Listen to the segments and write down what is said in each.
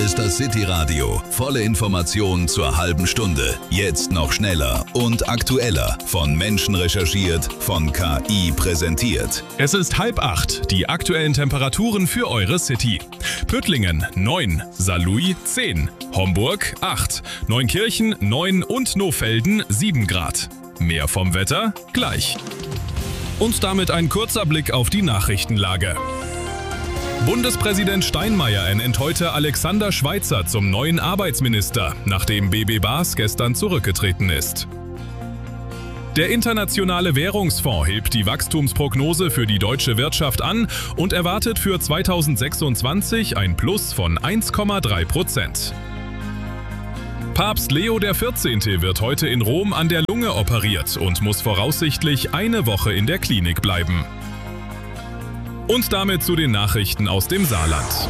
ist das City Radio. Volle Informationen zur halben Stunde. Jetzt noch schneller und aktueller. Von Menschen recherchiert, von KI präsentiert. Es ist 7:30. Die aktuellen Temperaturen für eure City. Püttlingen 9, Saarlouis 10, Homburg 8, Neunkirchen 9 und Nohfelden 7 Grad. Mehr vom Wetter gleich. Und damit ein kurzer Blick auf die Nachrichtenlage. Bundespräsident Steinmeier ernennt heute Alexander Schweitzer zum neuen Arbeitsminister, nachdem BB Baas gestern zurückgetreten ist. Der Internationale Währungsfonds hebt die Wachstumsprognose für die deutsche Wirtschaft an und erwartet für 2026 ein Plus von 1,3%. Papst Leo XIV. Wird heute in Rom an der Lunge operiert und muss voraussichtlich eine Woche in der Klinik bleiben. Und damit zu den Nachrichten aus dem Saarland.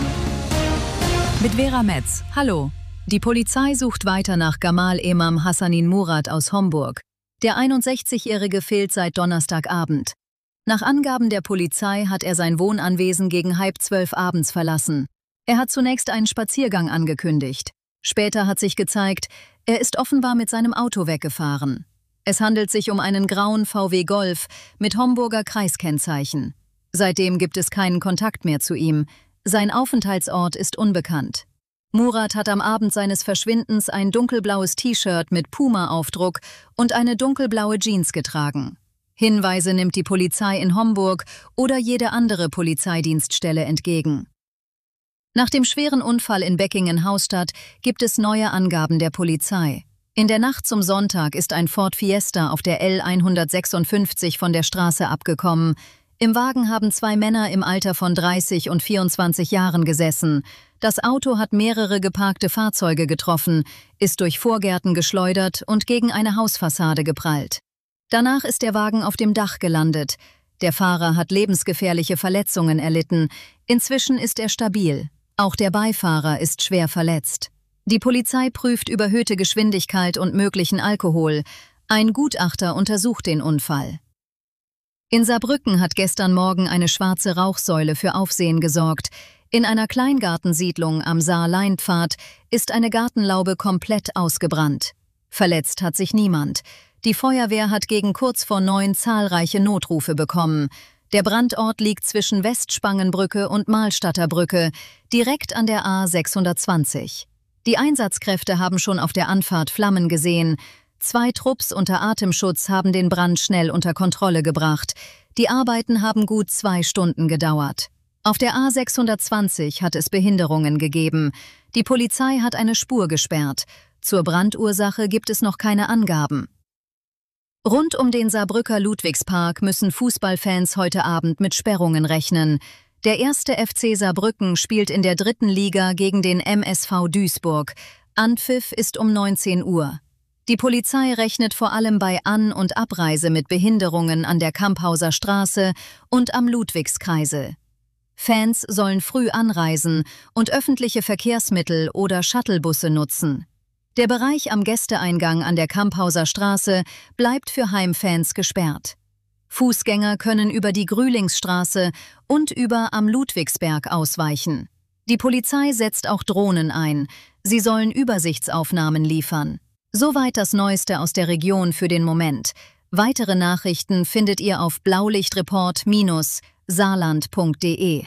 Mit Vera Metz. Hallo. Die Polizei sucht weiter nach Gamal Emam Hassanin Murat aus Homburg. Der 61-Jährige fehlt seit Donnerstagabend. Nach Angaben der Polizei hat er sein Wohnanwesen gegen 11:30 abends verlassen. Er hat zunächst einen Spaziergang angekündigt. Später hat sich gezeigt, er ist offenbar mit seinem Auto weggefahren. Es handelt sich um einen grauen VW Golf mit Homburger Kreiskennzeichen. Seitdem gibt es keinen Kontakt mehr zu ihm. Sein Aufenthaltsort ist unbekannt. Murat hat am Abend seines Verschwindens ein dunkelblaues T-Shirt mit Puma-Aufdruck und eine dunkelblaue Jeans getragen. Hinweise nimmt die Polizei in Homburg oder jede andere Polizeidienststelle entgegen. Nach dem schweren Unfall in Beckingen-Hausstadt gibt es neue Angaben der Polizei. In der Nacht zum Sonntag ist ein Ford Fiesta auf der L156 von der Straße abgekommen. Im Wagen haben 2 Männer im Alter von 30 und 24 Jahren gesessen. Das Auto hat mehrere geparkte Fahrzeuge getroffen, ist durch Vorgärten geschleudert und gegen eine Hausfassade geprallt. Danach ist der Wagen auf dem Dach gelandet. Der Fahrer hat lebensgefährliche Verletzungen erlitten. Inzwischen ist er stabil. Auch der Beifahrer ist schwer verletzt. Die Polizei prüft überhöhte Geschwindigkeit und möglichen Alkohol. Ein Gutachter untersucht den Unfall. In Saarbrücken hat gestern Morgen eine schwarze Rauchsäule für Aufsehen gesorgt. In einer Kleingartensiedlung am Saar-Leinpfad ist eine Gartenlaube komplett ausgebrannt. Verletzt hat sich niemand. Die Feuerwehr hat gegen kurz vor 9 zahlreiche Notrufe bekommen. Der Brandort liegt zwischen Westspangenbrücke und Mahlstadter Brücke, direkt an der A620. Die Einsatzkräfte haben schon auf der Anfahrt Flammen gesehen. 2 Trupps unter Atemschutz haben den Brand schnell unter Kontrolle gebracht. Die Arbeiten haben gut 2 Stunden gedauert. Auf der A620 hat es Behinderungen gegeben. Die Polizei hat eine Spur gesperrt. Zur Brandursache gibt es noch keine Angaben. Rund um den Saarbrücker Ludwigspark müssen Fußballfans heute Abend mit Sperrungen rechnen. Der 1. FC Saarbrücken spielt in der 3. Liga gegen den MSV Duisburg. Anpfiff ist um 19 Uhr. Die Polizei rechnet vor allem bei An- und Abreise mit Behinderungen an der Kamphauser Straße und am Ludwigskreisel. Fans sollen früh anreisen und öffentliche Verkehrsmittel oder Shuttlebusse nutzen. Der Bereich am Gästeeingang an der Kamphauser Straße bleibt für Heimfans gesperrt. Fußgänger können über die Grühlingsstraße und über am Ludwigsberg ausweichen. Die Polizei setzt auch Drohnen ein. Sie sollen Übersichtsaufnahmen liefern. Soweit das Neueste aus der Region für den Moment. Weitere Nachrichten findet ihr auf blaulichtreport-saarland.de.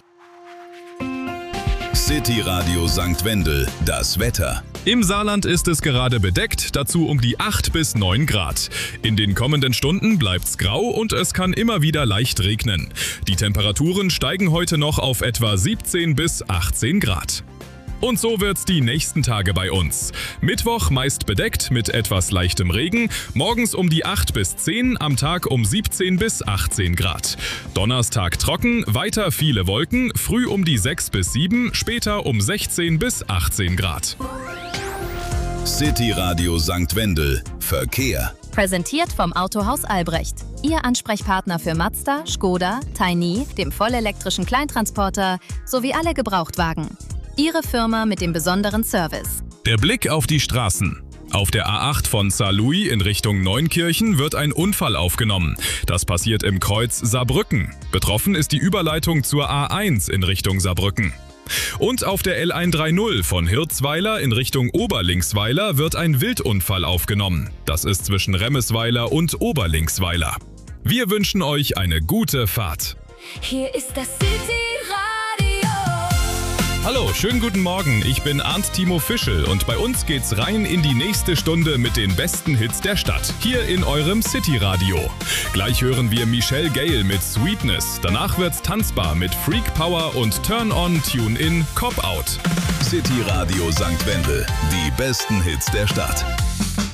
City Radio St. Wendel, das Wetter. Im Saarland ist es gerade bedeckt, dazu um die 8 bis 9 Grad. In den kommenden Stunden bleibt's grau und es kann immer wieder leicht regnen. Die Temperaturen steigen heute noch auf etwa 17 bis 18 Grad. Und so wird's die nächsten Tage bei uns. Mittwoch meist bedeckt mit etwas leichtem Regen, morgens um die 8 bis 10, am Tag um 17 bis 18 Grad. Donnerstag trocken, weiter viele Wolken, früh um die 6 bis 7, später um 16 bis 18 Grad. City Radio St. Wendel, Verkehr. Präsentiert vom Autohaus Albrecht. Ihr Ansprechpartner für Mazda, Skoda, Tiny, dem vollelektrischen Kleintransporter sowie alle Gebrauchtwagen. Ihre Firma mit dem besonderen Service. Der Blick auf die Straßen. Auf der A8 von Saarlouis in Richtung Neunkirchen wird ein Unfall aufgenommen. Das passiert im Kreuz Saarbrücken. Betroffen ist die Überleitung zur A1 in Richtung Saarbrücken. Und auf der L130 von Hirzweiler in Richtung Oberlinksweiler wird ein Wildunfall aufgenommen. Das ist zwischen Remesweiler und Oberlinksweiler. Wir wünschen euch eine gute Fahrt. Hier ist das City-Radio. Hallo, schönen guten Morgen. Ich bin Arndt Timo Fischel und bei uns geht's rein in die nächste Stunde mit den besten Hits der Stadt. Hier in eurem City-Radio. Gleich hören wir Michelle Gale mit Sweetness. Danach wird's tanzbar mit Freak Power und Turn On, Tune In, Cop Out. City Radio St. Wendel. Die besten Hits der Stadt.